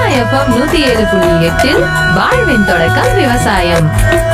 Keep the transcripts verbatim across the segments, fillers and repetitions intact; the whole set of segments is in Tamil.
எஃப்எம் நூத்தி ஏழு புள்ளி எட்டில் வாழ்வின் தொடக்கம் விவசாயம்.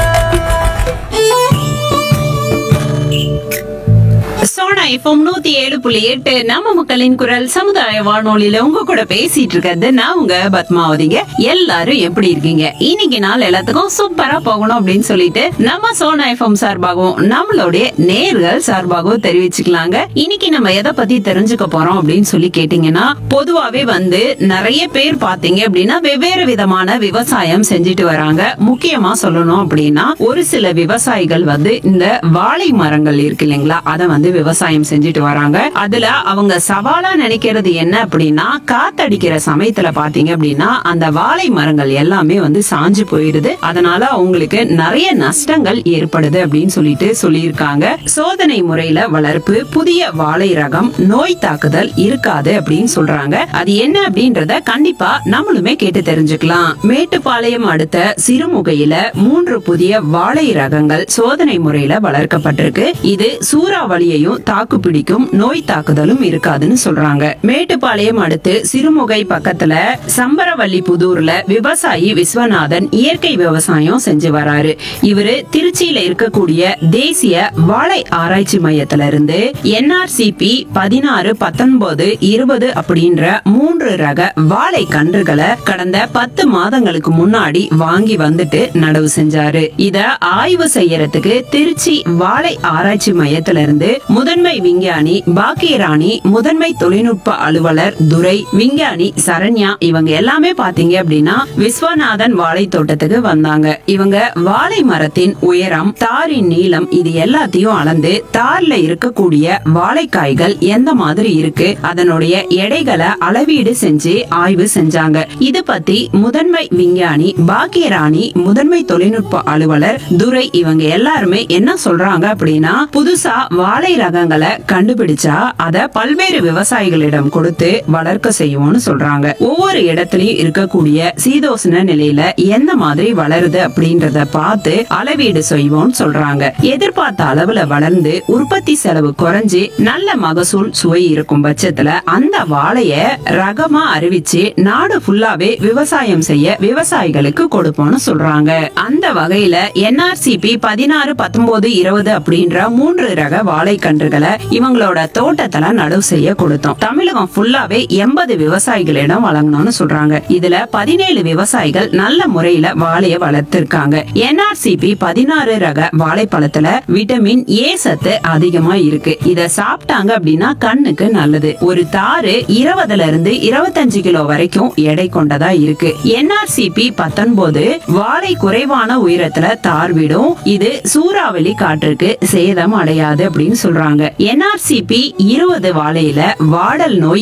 சோனா எஃப்எம் நூத்தி ஏழு புள்ளி எட்டு நம்ம மக்களின் குரல் சமுதாய வானொலியில உங்க கூட பேசிட்டு இருக்கிறது நான் உங்க பத்மாவதிங்க. எல்லாரும் எப்படி இருக்கீங்க? இன்னைக்கு நாள் எல்லாத்துக்கும் சூப்பரா போகணும் அப்படின்னு சொல்லிட்டு நம்ம சோனா எஃப்எம் சார்பாகவும் நம்மளுடைய நேர்கள் சார்பாகவும் தெரிவிச்சுக்கலாங்க. இன்னைக்கு நம்ம எதை பத்தி தெரிஞ்சுக்க போறோம் அப்படின்னு சொல்லி கேட்டீங்கன்னா, பொதுவாவே வந்து நிறைய பேர் பாத்தீங்க அப்படின்னா வெவ்வேறு விதமான விவசாயம் செஞ்சுட்டு வராங்க. முக்கியமா சொல்லணும் அப்படின்னா ஒரு சில விவசாயிகள் வந்து இந்த வாழை மரங்கள் இருக்கு இல்லைங்களா, அதை வந்து விவசாயம் செஞ்சுட்டு வராங்க. அதுல அவங்க சவாலா நினைக்கிறது என்ன அப்படின்னா, காத்தடிக்கிற சமயத்துல பாத்தீங்க அப்படின்னா அந்த வாழை மரங்கள் எல்லாமே வந்து சாஞ்சு போயிடுது. அதனால அவங்களுக்கு நிறைய நஷ்டங்கள் ஏற்படுது அப்படின்னு சொல்லிட்டு சொல்லியிருக்காங்க. சோதனை முறையில வளர்ப்பு, புதிய வாழை ரகம், நோய் தாக்குதல் இருக்காது அப்படின்னு சொல்றாங்க. அது என்ன அப்படின்றத கண்டிப்பா நம்மளுமே கேட்டு தெரிஞ்சுக்கலாம். மேட்டுப்பாளையம் அடுத்த சிறுமுகையில மூன்று புதிய வாழை ரகங்கள் சோதனை முறையில வளர்க்கப்பட்டிருக்கு. இது சூறாவளியையும் தாக்கு பிடிக்கும், நோய் தாக்குதலும் இருக்காதுன்னு சொல்றாங்க. மேட்டுப்பாளையம் அடுத்து சிறுமுகை பக்கத்துல சம்பரவள்ளி புதூர்ல விவசாயி விஸ்வநாதன் இயற்கை விவசாயம் செஞ்சு வராரு. இவரு திருச்சியில இருக்கக்கூடிய தேசிய வாழை ஆராய்ச்சி மையத்துல இருந்து என்ஆர்சிபி பதினாறு பத்தொன்பது இருபது அப்படின்ற மூன்று ரக வாழை கன்றுகளை கடந்த பத்து மாதங்களுக்கு முன்னாடி வாங்கி வந்துட்டு நடவு செஞ்சாரு. இத ஆய்வு செய்யறதுக்கு திருச்சி வாழை ஆராய்ச்சி மையத்துல இருந்து முதன்மை விஞ்ஞானி பாக்கியராணி, முதன்மை தொழில்நுட்ப அலுவலர் துரை, விஞ்ஞானி சரண்யா இவங்க எல்லாமே பாத்தீங்க அப்படின்னா விஸ்வநாதன் வாழை தோட்டத்துக்கு வந்தாங்க. இவங்க வாழை மரத்தின் உயரம், தாரின் நீளம் இது எல்லாத்தையும் அளந்து தார்ல இருக்கக்கூடிய வாழைக்காய்கள் எந்த மாதிரி இருக்கு, அதனுடைய எடைகளை அளவீடு செஞ்சு ஆய்வு செஞ்சாங்க. இது பத்தி முதன்மை விஞ்ஞானி பாக்கியராணி, முதன்மை தொழில்நுட்ப அலுவலர் துரை இவங்க எல்லாருமே என்ன சொல்றாங்க அப்படின்னா, புதுசா வாழை ரகங்களை கண்டுபிடிச்சா அத பல்வேறு விவசாயிகளிடம் கொடுத்து வளர்க்க செய்வோம்னு சொல்றாங்க. ஒவ்வொரு இடத்துலயும் இருக்கக்கூடிய சீதோஷ்ண நிலையில எந்த மாதிரி வளருது அப்படின்றத பார்த்து அளவீடு செய்வோம்னு சொல்றாங்க. எதிர்பார்த்த அளவுல வளர்ந்து உற்பத்தி செலவு குறைஞ்சு நல்ல மகசூல் சுவை இருக்கும் பட்சத்துல அந்த வாழைய ரகமா அறிவிச்சு நாடு ஃபுல்லாவே விவசாயம் செய்ய விவசாயிகளுக்கு கொடுப்போம்னு சொல்றாங்க. அந்த வகையில என்ஆர்சிபி பதினாறு பத்தொன்பது இருபது அப்படின்ற மூன்று ரக வாழை கன்றுகளை இவங்களோட தோட்டத்துல நடவு செய்ய கொடுத்தோம். தமிழகம் ஃபுல்லாவே எண்பது விவசாயிகளிடம் வழங்கணும்னு சொல்றாங்க. இதுல பதினேழு விவசாயிகள் நல்ல முறையில வாழைய வளர்த்திருக்காங்க. என்ஆர்சிபி பதினாறு ரக வாழைப்பழத்துல விட்டமின் ஏ சத்து அதிகமா இருக்கு. இத சாப்பிட்டாங்க அப்படின்னா கண்ணுக்கு நல்லது. ஒரு தாரு இருபதுல இருந்து இருபத்தஞ்சு கிலோ வரைக்கும் எடை கொண்டதா இருக்கு. என்ஆர்சிபி பத்தொன்பது வாழை குறைவான உயரத்துல தார் விடும். இது சூறாவளி காற்றுக்கு சேதம் அடையாது அப்படின்னு சொல்றாங்க. என்ஆர்சிபி இருபது வாழையில வாடல் நோய்